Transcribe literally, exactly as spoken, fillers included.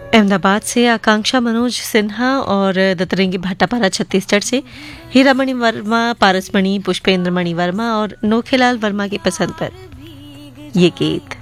अहमदाबाद से आकांक्षा मनोज सिन्हा और दत्तरंगी भाटापारा छत्तीसगढ़ से हीरामणि वर्मा, पारसमणि, पुष्पेंद्र मणि वर्मा और नोखेलाल वर्मा की पसंद पर ये गीत।